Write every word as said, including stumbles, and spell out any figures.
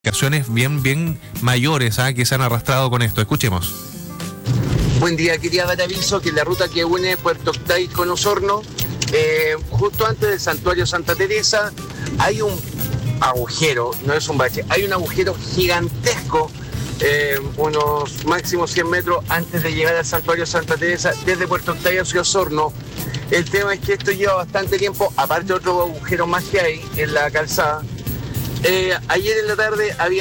Complicaciones bien, bien mayores ¿eh? que se han arrastrado con esto. Escuchemos. Buen día, quería dar aviso que la ruta que une Puerto Octay con Osorno, eh, justo antes del Santuario Santa Teresa, hay un agujero, no es un bache, hay un agujero gigantesco, eh, unos máximo cien metros antes de llegar al Santuario Santa Teresa, desde Puerto Octay hacia Osorno. El tema es que esto lleva bastante tiempo, aparte de otro agujero más que hay en la calzada. Eh, ayer en la tarde había